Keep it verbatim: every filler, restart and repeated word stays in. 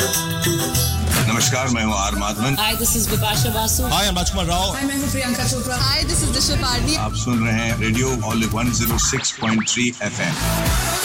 नमस्कार, मैं हूँ are Madhavan. Hi, this is Bipasha Basu. Hi, I'm Rajkumar Rao. Hi, मैं हूँ Priyanka Chopra. Hi, this is Disha Pardi. आप सुन रहे हैं radio olive one oh six point three F M.